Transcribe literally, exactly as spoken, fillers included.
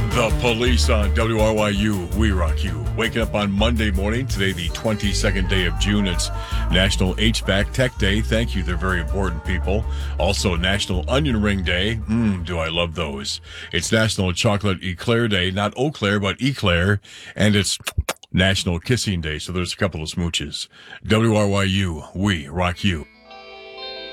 The Police on W R Y U, We Rock You. Waking up on Monday morning, today the twenty-second day of June. It's National H V A C Tech Day. Thank you, they're very important people. Also National Onion Ring Day. Mmm, do I love those. It's National Chocolate Eclair Day, not Eau Claire, but Eclair. And it's National Kissing Day, so there's a couple of smooches. W R Y U, We Rock You.